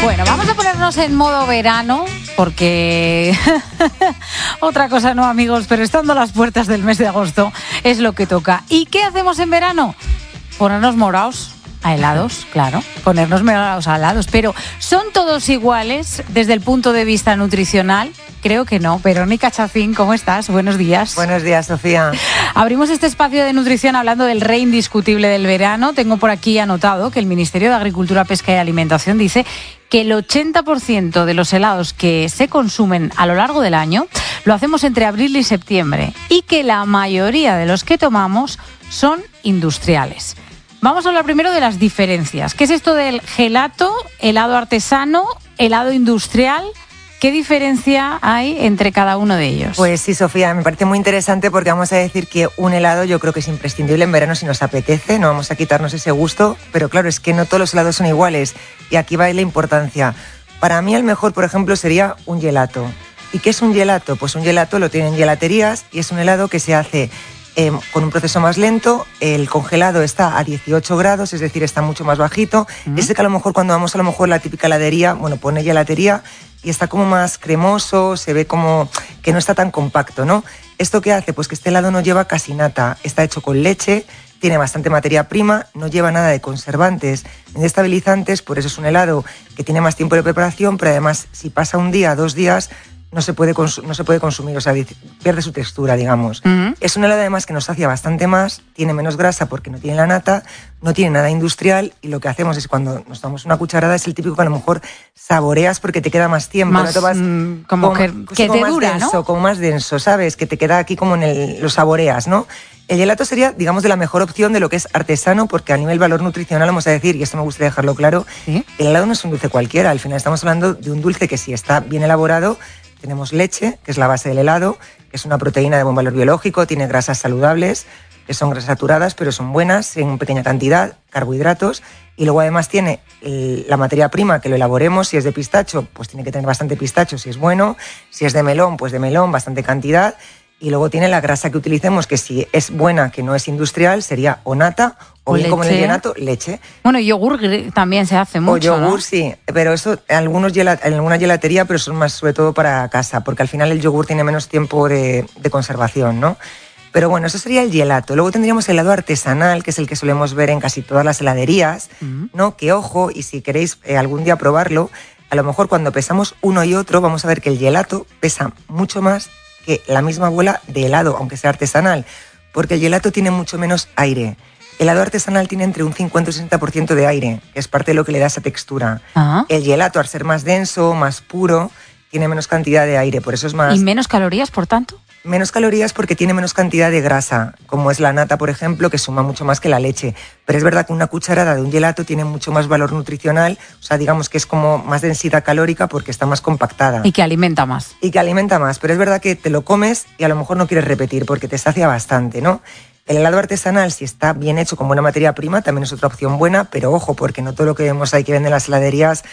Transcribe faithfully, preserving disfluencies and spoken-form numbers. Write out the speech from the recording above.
Bueno, vamos a ponernos en modo verano, porque otra cosa no, amigos, pero estando a las puertas del mes de agosto es lo que toca. ¿Y qué hacemos en verano? Ponernos moraos a helados, claro, ponernos moraos a helados, pero ¿son todos iguales desde el punto de vista nutricional? Creo que no. Verónica Chacín, ¿cómo estás? Buenos días. Buenos días, Sofía. Abrimos este espacio de nutrición hablando del rey indiscutible del verano. Tengo por aquí anotado que el Ministerio de Agricultura, Pesca y Alimentación dice que el ochenta por ciento de los helados que se consumen a lo largo del año lo hacemos entre abril y septiembre y que la mayoría de los que tomamos son industriales. Vamos a hablar primero de las diferencias. ¿Qué es esto del gelato, helado artesano, helado industrial? ¿Qué diferencia hay entre cada uno de ellos? Pues sí, Sofía, me parece muy interesante porque vamos a decir que un helado yo creo que es imprescindible en verano si nos apetece, no vamos a quitarnos ese gusto, pero claro, es que no todos los helados son iguales y aquí va la importancia. Para mí el mejor, por ejemplo, sería un gelato. ¿Y qué es un gelato? Pues un gelato lo tienen en gelaterías y es un helado que se hace Eh, con un proceso más lento. El congelado está a dieciocho grados, es decir, está mucho más bajito. Uh-huh. Ese que a lo mejor cuando vamos a lo mejor a la típica heladería, bueno, pone gelatería y está como más cremoso, se ve como que no está tan compacto, ¿no? ¿Esto qué hace? Pues que este helado no lleva casi nata, está hecho con leche, tiene bastante materia prima, no lleva nada de conservantes ni de estabilizantes, por eso es un helado que tiene más tiempo de preparación, pero además si pasa un día, dos días, no se puede cons- no se puede consumir, o sea, pierde su textura, digamos. Uh-huh. Es un helado además que nos sacia bastante más, tiene menos grasa porque no tiene la nata, no tiene nada industrial y lo que hacemos es cuando nos damos una cucharada es el típico que a lo mejor saboreas porque te queda más tiempo. Más, ¿no? Te vas, mm, como, como que, que como te más dura, denso, ¿no? Como más denso, ¿sabes? Que te queda aquí como en el, lo saboreas, ¿no? El gelato sería, digamos, de la mejor opción de lo que es artesano, porque a nivel valor nutricional vamos a decir, y esto me gustaría dejarlo claro, ¿sí? El helado no es un dulce cualquiera, al final estamos hablando de un dulce que si está bien elaborado, tenemos leche, que es la base del helado, que es una proteína de buen valor biológico, tiene grasas saludables, que son grasas saturadas, pero son buenas en pequeña cantidad, carbohidratos, y luego además tiene el, la materia prima, que lo elaboremos, si es de pistacho, pues tiene que tener bastante pistacho, si es bueno, si es de melón, pues de melón, bastante cantidad, y luego tiene la grasa que utilicemos, que si es buena, que no es industrial, sería o nata, o, o bien leche. Como en el gelato, leche. Bueno, yogur también se hace mucho, O yogur, ¿no? sí, pero eso en, algunos gelat- en alguna gelatería, pero son más sobre todo para casa, porque al final el yogur tiene menos tiempo de, de conservación, ¿no? Pero bueno, eso sería el gelato. Luego tendríamos el helado artesanal, que es el que solemos ver en casi todas las heladerías, uh-huh. ¿no? Que ojo, y si queréis eh, algún día probarlo, a lo mejor cuando pesamos uno y otro, vamos a ver que el gelato pesa mucho más que la misma bola de helado, aunque sea artesanal, porque el gelato tiene mucho menos aire. El helado artesanal tiene entre un cincuenta y sesenta por ciento de aire, que es parte de lo que le da esa textura. Uh-huh. El gelato, al ser más denso, más puro, tiene menos cantidad de aire, por eso es más... ¿Y menos calorías, por tanto? Menos calorías porque tiene menos cantidad de grasa, como es la nata, por ejemplo, que suma mucho más que la leche. Pero es verdad que una cucharada de un gelato tiene mucho más valor nutricional, o sea, digamos que es como más densidad calórica porque está más compactada. Y que alimenta más. Y que alimenta más, pero es verdad que te lo comes y a lo mejor no quieres repetir porque te sacia bastante, ¿no? El helado artesanal, si está bien hecho con buena materia prima, también es otra opción buena, pero ojo, porque no todo lo que vemos ahí que venden las heladerías